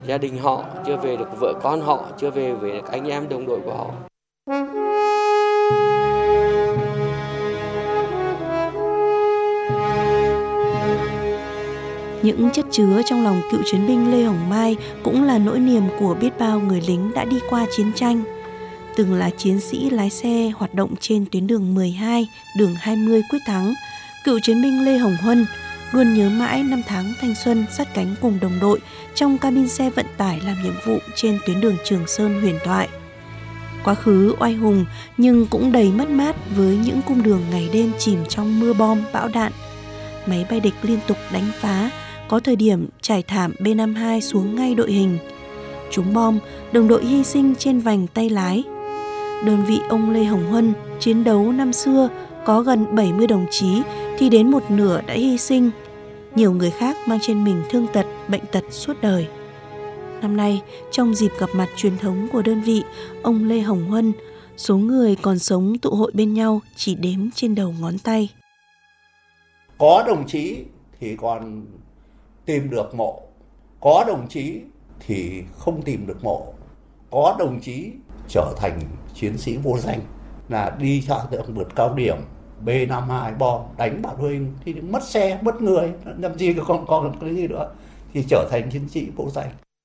Gia đình họ chưa về được, vợ con họ chưa về với được anh em đồng đội của họ. Những chất chứa trong lòng cựu chiến binh Lê Hồng Mai cũng là nỗi niềm của biết bao người lính đã đi qua chiến tranh. Từng là chiến sĩ lái xe hoạt động trên tuyến đường 12, đường 20 Quyết Thắng, cựu chiến binh Lê Hồng Huân luôn nhớ mãi năm tháng thanh xuân sát cánh cùng đồng đội trong cabin xe vận tải làm nhiệm vụ trên tuyến đường Trường Sơn huyền thoại. Quá khứ oai hùng nhưng cũng đầy mất mát với những cung đường ngày đêm chìm trong mưa bom bão đạn. Máy bay địch liên tục đánh phá, có thời điểm trải thảm B-52 xuống ngay đội hình. Trúng bom, đồng đội hy sinh trên vành tay lái. Đơn vị ông Lê Hồng Huân chiến đấu năm xưa có gần 70 đồng chí thì đến một nửa đã hy sinh. Nhiều người khác mang trên mình thương tật, bệnh tật suốt đời. Năm nay, trong dịp gặp mặt truyền thống của đơn vị, ông Lê Hồng Huân, số người còn sống tụ hội bên nhau chỉ đếm trên đầu ngón tay. Có đồng chí thì còn tìm được mộ, có đồng chí thì không tìm được mộ, có đồng chí trở thành chiến sĩ vô danh, là đi ra đợt cao điểm B-52 bom đánh bạn Huỳnh thì mất xe, mất người, làm gì còn cái gì nữa, thì trở thành chiến sĩ vô danh.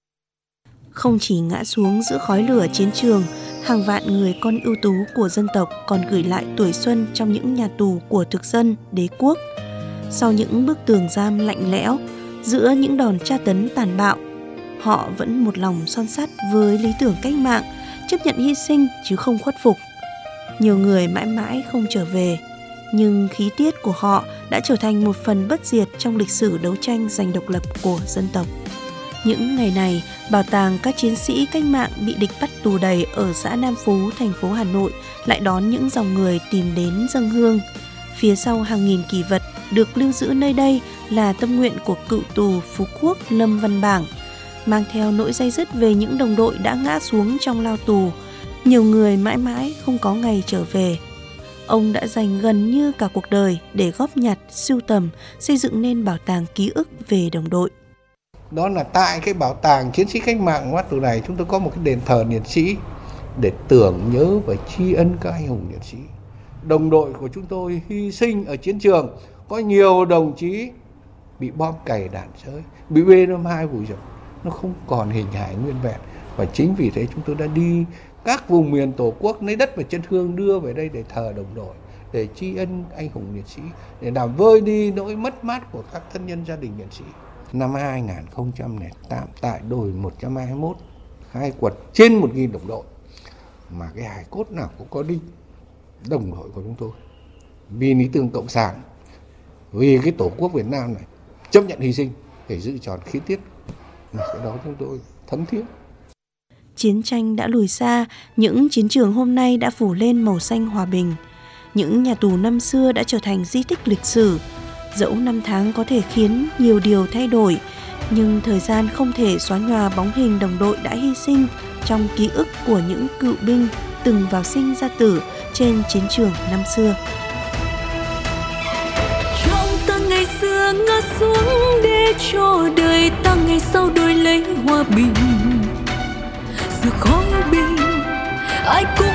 Không chỉ ngã xuống giữa khói lửa chiến trường, hàng vạn người con ưu tú của dân tộc còn gửi lại tuổi xuân trong những nhà tù của thực dân, đế quốc. Sau những bức tường giam lạnh lẽo, giữa những đòn tra tấn tàn bạo, họ vẫn một lòng son sắt với lý tưởng cách mạng, chấp nhận hy sinh chứ không khuất phục. Nhiều người mãi mãi không trở về, nhưng khí tiết của họ đã trở thành một phần bất diệt trong lịch sử đấu tranh giành độc lập của dân tộc. Những ngày này, bảo tàng các chiến sĩ cách mạng bị địch bắt tù đầy ở xã Nam Phú, thành phố Hà Nội lại đón những dòng người tìm đến dâng hương. Phía sau hàng nghìn kỷ vật được lưu giữ nơi đây là tâm nguyện của cựu tù Phú Quốc Lâm Văn Bảng. Mang theo nỗi day dứt về những đồng đội đã ngã xuống trong lao tù, nhiều người mãi mãi không có ngày trở về. Ông đã dành gần như cả cuộc đời để góp nhặt, sưu tầm, xây dựng nên bảo tàng ký ức về đồng đội. Đó là tại cái bảo tàng chiến sĩ cách mạng Mắt Tù này, chúng tôi có một cái đền thờ liệt sĩ để tưởng nhớ và tri ân các anh hùng liệt sĩ. Đồng đội của chúng tôi hy sinh ở chiến trường, có nhiều đồng chí bị bom cày đạn sới, bị B-52 vùi dập, nó không còn hình hài nguyên vẹn. Và chính vì thế chúng tôi đã đi các vùng miền Tổ quốc, lấy đất và chân hương đưa về đây để thờ đồng đội, để tri ân anh hùng liệt sĩ, để làm vơi đi nỗi mất mát của các thân nhân gia đình liệt sĩ. Năm 2008 tại đồi 121 khai quật trên 1.000 đồng đội, mà cái hài cốt nào cũng có đinh đồng đội của chúng tôi, vì lý tưởng cộng sản, vì cái Tổ quốc Việt Nam này chấp nhận hy sinh để giữ tròn khí tiết mà cái đó chúng tôi thấm thiết. Chiến tranh đã lùi xa, những chiến trường hôm nay đã phủ lên màu xanh hòa bình. Những nhà tù năm xưa đã trở thành di tích lịch sử. Dẫu năm tháng có thể khiến nhiều điều thay đổi, nhưng thời gian không thể xóa nhòa bóng hình đồng đội đã hy sinh trong ký ức của những cựu binh từng vào sinh ra tử trên chiến trường năm xưa. Trong ta ngày xưa ngã xuống để cho đời ta ngày sau đổi lấy hòa bình. Dù khó bình, ai cũng